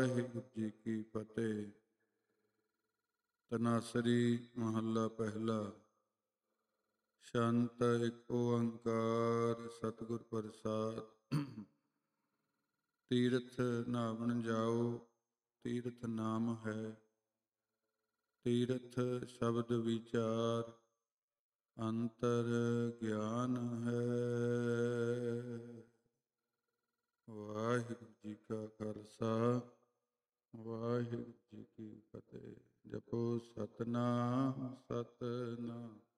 ਵਾਹਿਗੁਰੂ ਜੀ ਕੀ ਫਤਿਹ। ਤਨਾਸਰੀ ਮਹੱਲਾ ਪਹਿਲਾ। ਸ਼ੰਤ ਇੱਕ ਓੰਕਾਰ ਸਤਿਗੁਰ ਪ੍ਰਸਾਦ। ਤੀਰਥ ਨਾਵਣ ਜਾਓ, ਤੀਰਥ ਨਾਮ ਹੈ। ਤੀਰਥ ਸ਼ਬਦ ਵਿਚਾਰ, ਅੰਤਰ ਗਿਆਨ ਹੈ। ਵਾਹਿਗੁਰੂ ਜੀ ਕਾ ਖਾਲਸਾ, ਵਾਹਿਗੁਰੂ ਜੀ ਕੀ ਫਤਿਹ। ਜਪੋ ਸਤਨਾਮ ਸਤਨਾਮ